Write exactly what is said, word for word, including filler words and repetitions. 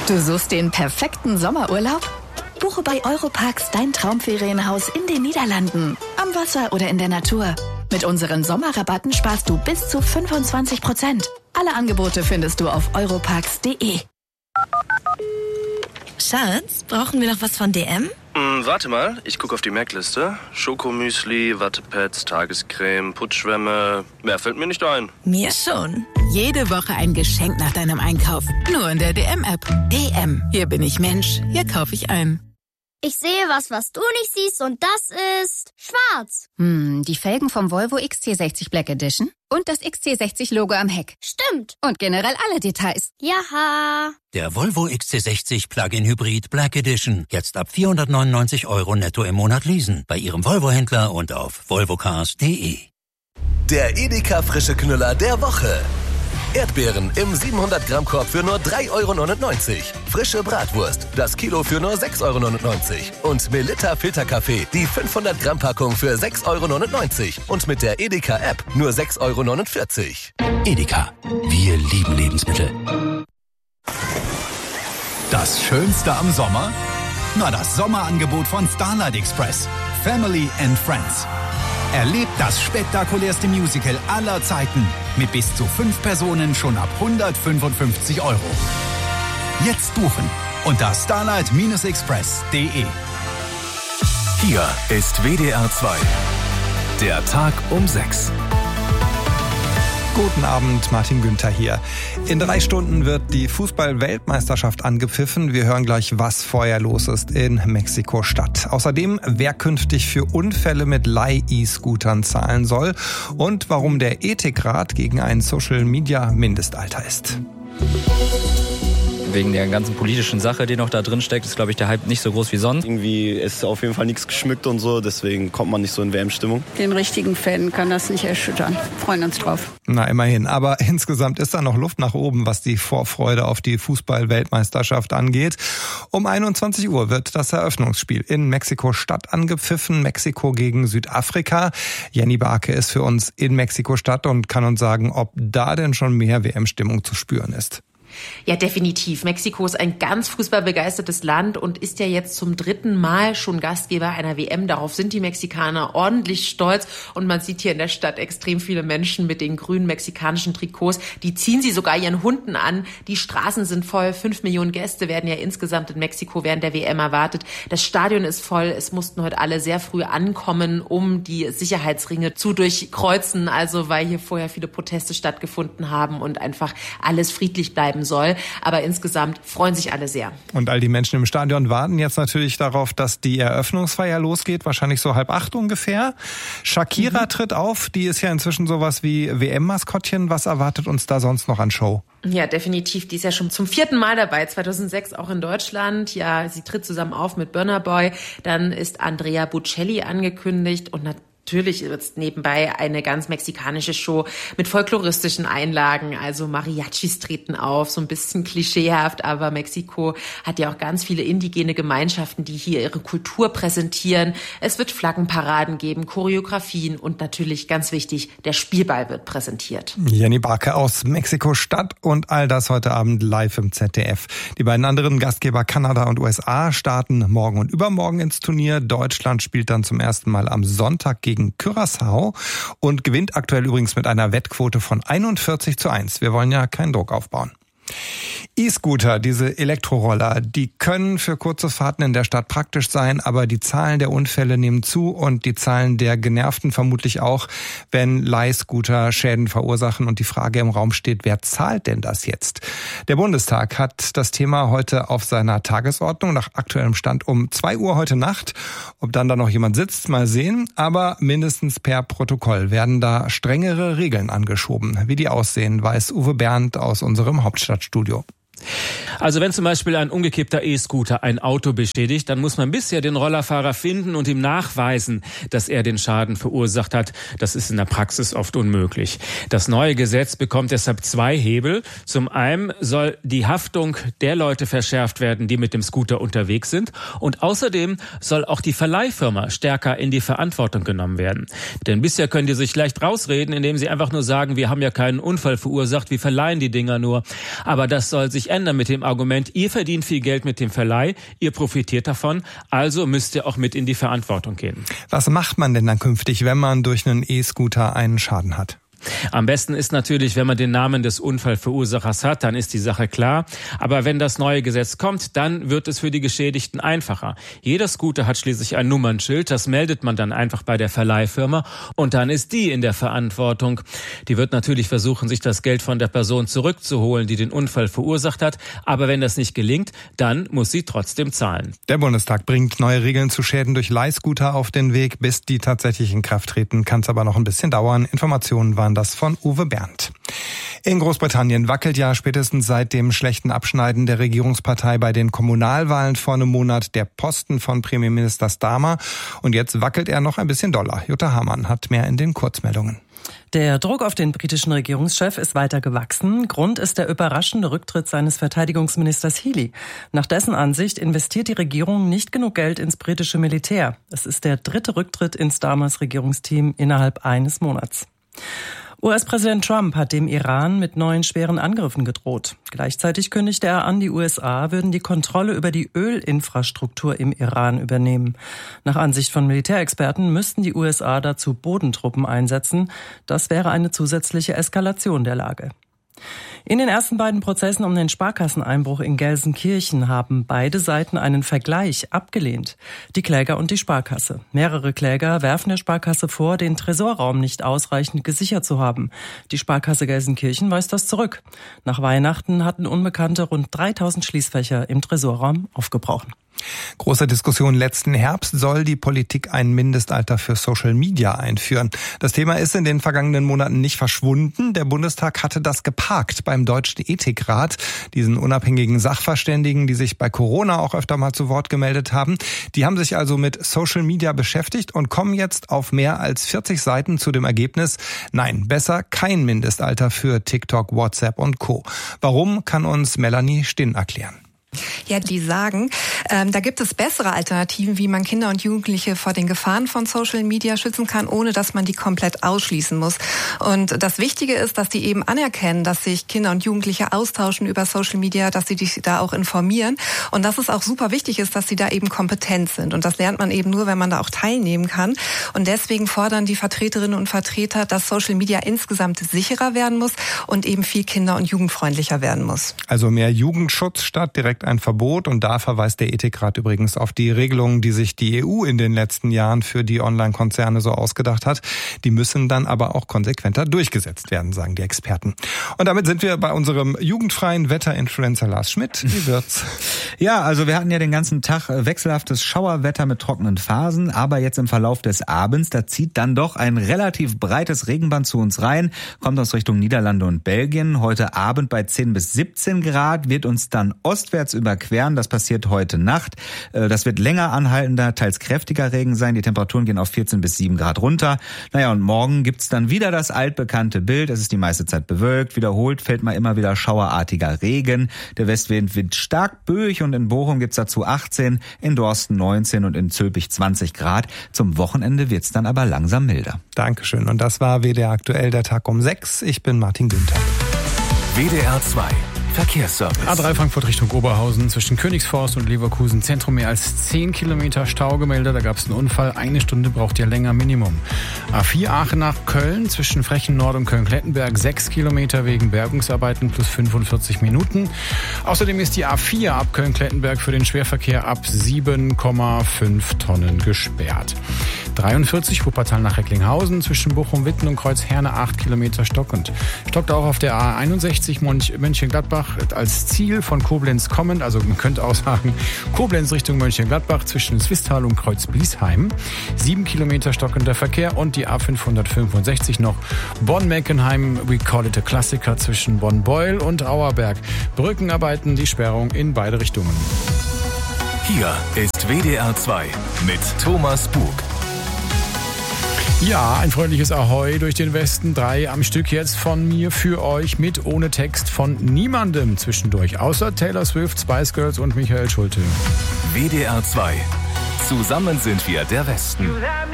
Du suchst den perfekten Sommerurlaub? Buche bei Europarks dein Traumferienhaus in den Niederlanden, am Wasser oder in der Natur. Mit unseren Sommerrabatten sparst du bis zu fünfundzwanzig Prozent. Alle Angebote findest du auf europarks punkt de. Schatz, brauchen wir noch was von D M? Hm, warte mal, ich gucke auf die Merkliste. Schokomüsli, Wattepads, Tagescreme, Putzschwämme. Mehr fällt mir nicht ein. Mir schon. Jede Woche ein Geschenk nach deinem Einkauf. Nur in der D M-App. D M. Hier bin ich Mensch. Hier kaufe ich ein. Ich sehe was, was du nicht siehst, und das ist schwarz. Hm, die Felgen vom Volvo X C sechzig Black Edition und das X C sechzig Logo am Heck. Stimmt. Und generell alle Details. Jaha. Der Volvo X C sechzig Plug-in Hybrid Black Edition. Jetzt ab vierhundertneunundneunzig Euro netto im Monat leasen. Bei Ihrem Volvo-Händler und auf volvocars punkt de. Der Edeka frische Knüller der Woche. Erdbeeren im siebenhundert Gramm Korb für nur drei Euro neunundneunzig. Frische Bratwurst, das Kilo für nur sechs Euro neunundneunzig. Und Melitta Filterkaffee, die fünfhundert Gramm Packung für sechs Euro neunundneunzig. Und mit der Edeka App nur sechs Euro neunundvierzig. Edeka. Wir lieben Lebensmittel. Das Schönste am Sommer? Na, das Sommerangebot von Starlight Express. Family and Friends. Erlebt das spektakulärste Musical aller Zeiten mit bis zu fünf Personen schon ab hundertfünfundfünfzig Euro. Jetzt buchen unter starlight express punkt de. Hier ist W D R zwei. Der Tag um sechs. Guten Abend, Martin Günther hier. In drei Stunden wird die Fußball-Weltmeisterschaft angepfiffen. Wir hören gleich, was vorher los ist in Mexiko-Stadt. Außerdem, wer künftig für Unfälle mit Leih-E-Scootern zahlen soll und warum der Ethikrat gegen ein Social-Media-Mindestalter ist. Wegen der ganzen politischen Sache, die noch da drin steckt, ist, glaube ich, der Hype nicht so groß wie sonst. Irgendwie ist auf jeden Fall nichts geschmückt und so, deswegen kommt man nicht so in W M-Stimmung. Den richtigen Fan kann das nicht erschüttern. Freuen uns drauf. Na, immerhin. Aber insgesamt ist da noch Luft nach oben, was die Vorfreude auf die Fußball-Weltmeisterschaft angeht. Um einundzwanzig Uhr wird das Eröffnungsspiel in Mexiko-Stadt angepfiffen. Mexiko gegen Südafrika. Jenny Barke ist für uns in Mexiko-Stadt und kann uns sagen, ob da denn schon mehr W M-Stimmung zu spüren ist. Ja, definitiv. Mexiko ist ein ganz fußballbegeistertes Land und ist ja jetzt zum dritten Mal schon Gastgeber einer W M. Darauf sind die Mexikaner ordentlich stolz. Und man sieht hier in der Stadt extrem viele Menschen mit den grünen mexikanischen Trikots. Die ziehen sie sogar ihren Hunden an. Die Straßen sind voll. Fünf Millionen Gäste werden ja insgesamt in Mexiko während der W M erwartet. Das Stadion ist voll. Es mussten heute alle sehr früh ankommen, um die Sicherheitsringe zu durchkreuzen. Also weil hier vorher viele Proteste stattgefunden haben und einfach alles friedlich bleiben soll. Aber insgesamt freuen sich alle sehr. Und all die Menschen im Stadion warten jetzt natürlich darauf, dass die Eröffnungsfeier losgeht. Wahrscheinlich so halb acht ungefähr. Shakira mhm. tritt auf. Die ist ja inzwischen sowas wie W M-Maskottchen. Was erwartet uns da sonst noch an Show? Ja, definitiv. Die ist ja schon zum vierten Mal dabei. zweitausendsechs auch in Deutschland. Ja, sie tritt zusammen auf mit Burna Boy. Dann ist Andrea Bocelli angekündigt und natürlich Natürlich wird es nebenbei eine ganz mexikanische Show mit folkloristischen Einlagen, also Mariachis treten auf, so ein bisschen klischeehaft, aber Mexiko hat ja auch ganz viele indigene Gemeinschaften, die hier ihre Kultur präsentieren. Es wird Flaggenparaden geben, Choreografien und natürlich ganz wichtig, der Spielball wird präsentiert. Jenny Barke aus Mexiko-Stadt und all das heute Abend live im Z D F. Die beiden anderen Gastgeber Kanada und U S A starten morgen und übermorgen ins Turnier. Deutschland spielt dann zum ersten Mal am Sonntag gegen gegen Curaçao und gewinnt aktuell übrigens mit einer Wettquote von einundvierzig zu eins. Wir wollen ja keinen Druck aufbauen. E-Scooter, diese Elektroroller, die können für kurze Fahrten in der Stadt praktisch sein, aber die Zahlen der Unfälle nehmen zu und die Zahlen der Genervten vermutlich auch, wenn Leihscooter Schäden verursachen und die Frage im Raum steht, wer zahlt denn das jetzt? Der Bundestag hat das Thema heute auf seiner Tagesordnung nach aktuellem Stand um zwei Uhr heute Nacht. Ob dann da noch jemand sitzt, mal sehen, aber mindestens per Protokoll werden da strengere Regeln angeschoben. Wie die aussehen, weiß Uwe Bernd aus unserem Hauptstadtstudio. Also wenn zum Beispiel ein umgekippter E-Scooter ein Auto beschädigt, dann muss man bisher den Rollerfahrer finden und ihm nachweisen, dass er den Schaden verursacht hat. Das ist in der Praxis oft unmöglich. Das neue Gesetz bekommt deshalb zwei Hebel. Zum einen soll die Haftung der Leute verschärft werden, die mit dem Scooter unterwegs sind. Und außerdem soll auch die Verleihfirma stärker in die Verantwortung genommen werden. Denn bisher können die sich leicht rausreden, indem sie einfach nur sagen, wir haben ja keinen Unfall verursacht, wir verleihen die Dinger nur. Aber das soll sich nicht ändern mit dem Argument, ihr verdient viel Geld mit dem Verleih, ihr profitiert davon, also müsst ihr auch mit in die Verantwortung gehen. Was macht man denn dann künftig, wenn man durch einen E-Scooter einen Schaden hat? Am besten ist natürlich, wenn man den Namen des Unfallverursachers hat, dann ist die Sache klar. Aber wenn das neue Gesetz kommt, dann wird es für die Geschädigten einfacher. Jeder Scooter hat schließlich ein Nummernschild, das meldet man dann einfach bei der Verleihfirma und dann ist die in der Verantwortung. Die wird natürlich versuchen, sich das Geld von der Person zurückzuholen, die den Unfall verursacht hat. Aber wenn das nicht gelingt, dann muss sie trotzdem zahlen. Der Bundestag bringt neue Regeln zu Schäden durch Leihscooter auf den Weg. Bis die tatsächlich in Kraft treten, kann es aber noch ein bisschen dauern. Informationen waren das von Uwe Berndt. In Großbritannien wackelt ja spätestens seit dem schlechten Abschneiden der Regierungspartei bei den Kommunalwahlen vor einem Monat der Posten von Premierminister Starmer. Und jetzt wackelt er noch ein bisschen doller. Jutta Hamann hat mehr in den Kurzmeldungen. Der Druck auf den britischen Regierungschef ist weiter gewachsen. Grund ist der überraschende Rücktritt seines Verteidigungsministers Healey. Nach dessen Ansicht investiert die Regierung nicht genug Geld ins britische Militär. Es ist der dritte Rücktritt in Starmers Regierungsteam innerhalb eines Monats. U S-Präsident Trump hat dem Iran mit neuen schweren Angriffen gedroht. Gleichzeitig kündigte er an, die U S A würden die Kontrolle über die Ölinfrastruktur im Iran übernehmen. Nach Ansicht von Militärexperten müssten die U S A dazu Bodentruppen einsetzen. Das wäre eine zusätzliche Eskalation der Lage. In den ersten beiden Prozessen um den Sparkasseneinbruch in Gelsenkirchen haben beide Seiten einen Vergleich abgelehnt. Die Kläger und die Sparkasse. Mehrere Kläger werfen der Sparkasse vor, den Tresorraum nicht ausreichend gesichert zu haben. Die Sparkasse Gelsenkirchen weist das zurück. Nach Weihnachten hatten Unbekannte rund dreitausend Schließfächer im Tresorraum aufgebrochen. Große Diskussion letzten Herbst, soll die Politik ein Mindestalter für Social Media einführen. Das Thema ist in den vergangenen Monaten nicht verschwunden. Der Bundestag hatte das geparkt beim Deutschen Ethikrat, diesen unabhängigen Sachverständigen, die sich bei Corona auch öfter mal zu Wort gemeldet haben. Die haben sich also mit Social Media beschäftigt und kommen jetzt auf mehr als vierzig Seiten zu dem Ergebnis, nein, besser kein Mindestalter für TikTok, WhatsApp und Co. Warum, kann uns Melanie Stinn erklären. Ja, die sagen, ähm, da gibt es bessere Alternativen, wie man Kinder und Jugendliche vor den Gefahren von Social Media schützen kann, ohne dass man die komplett ausschließen muss. Und das Wichtige ist, dass die eben anerkennen, dass sich Kinder und Jugendliche austauschen über Social Media, dass sie sich da auch informieren und dass es auch super wichtig ist, dass sie da eben kompetent sind. Und das lernt man eben nur, wenn man da auch teilnehmen kann. Und deswegen fordern die Vertreterinnen und Vertreter, dass Social Media insgesamt sicherer werden muss und eben viel kinder- und jugendfreundlicher werden muss. Also mehr Jugendschutz statt direkt ein Verbot, und da verweist der Ethikrat übrigens auf die Regelungen, die sich die E U in den letzten Jahren für die Online-Konzerne so ausgedacht hat. Die müssen dann aber auch konsequenter durchgesetzt werden, sagen die Experten. Und damit sind wir bei unserem jugendfreien Wetterinfluencer Lars Schmidt. Wie wird's? Ja, also wir hatten ja den ganzen Tag wechselhaftes Schauerwetter mit trockenen Phasen, aber jetzt im Verlauf des Abends, da zieht dann doch ein relativ breites Regenband zu uns rein, kommt aus Richtung Niederlande und Belgien. Heute Abend bei zehn bis siebzehn Grad, wird uns dann ostwärts überqueren. Das passiert heute Nacht. Das wird länger anhaltender, teils kräftiger Regen sein. Die Temperaturen gehen auf vierzehn bis sieben Grad runter. Naja, und morgen gibt's dann wieder das altbekannte Bild. Es ist die meiste Zeit bewölkt. Wiederholt fällt mal immer wieder schauerartiger Regen. Der Westwind wird stark böig und in Bochum gibt's dazu achtzehn, in Dorsten neunzehn und in Zülpich zwanzig Grad. Zum Wochenende wird's dann aber langsam milder. Dankeschön. Und das war W D R aktuell, der Tag um sechs. Ich bin Martin Günther. W D R zwei Verkehrsservice. A drei Frankfurt Richtung Oberhausen zwischen Königsforst und Leverkusen Zentrum mehr als zehn Kilometer Stau gemeldet. Da gab es einen Unfall. Eine Stunde braucht ihr länger Minimum. A vier Aachen nach Köln zwischen Frechen Nord und Köln-Klettenberg sechs Kilometer wegen Bergungsarbeiten plus fünfundvierzig Minuten. Außerdem ist die A vier ab Köln-Klettenberg für den Schwerverkehr ab sieben Komma fünf Tonnen gesperrt. dreiundvierzig Wuppertal nach Recklinghausen zwischen Bochum-Witten und Kreuzherne acht Kilometer stockend. Stockt auch auf der A einundsechzig Mönchengladbach als Ziel von Koblenz kommend, also man könnte auch sagen Koblenz Richtung Mönchengladbach zwischen Swisttal und Kreuz-Bliesheim. sieben Kilometer stockender Verkehr und die A fünfhundertfünfundsechzig noch Bonn-Meckenheim, we call it a Klassiker zwischen Bonn-Beul und Auerberg. Brückenarbeiten, die Sperrung in beide Richtungen. Hier ist W D R zwei mit Thomas Bug. Ja, ein freundliches Ahoi durch den Westen. Drei am Stück jetzt von mir für euch mit ohne Text von niemandem zwischendurch. Außer Taylor Swift, Spice Girls und Michael Schulte. W D R zwei. Zusammen sind wir der Westen.